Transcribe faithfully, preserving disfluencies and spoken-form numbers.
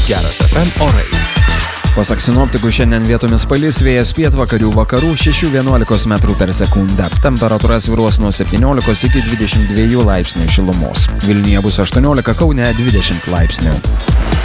Geras F M orai. Pasak sinoptikų, šiandien vietomis palis, vėjas pietvakarių vakarų šešių vienuolikos metrų per sekundę. Temperatūra svyruos nuo septyniolikos iki dvidešimt dviejų laipsnių šilumos. Vilniuje bus aštuoniolika, Kaune dvidešimt laipsnių.